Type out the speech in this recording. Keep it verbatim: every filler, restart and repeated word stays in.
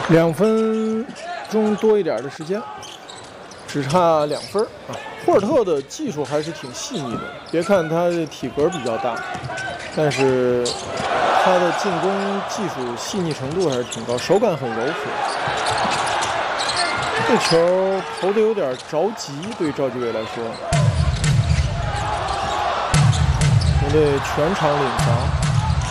两分钟多一点的时间，只差两分啊。霍尔特的技术还是挺细腻的，别看他的体格比较大，但是他的进攻技术细腻程度还是挺高，手感很柔和。这球投的有点着急，对赵继伟来说，球队全场领罚。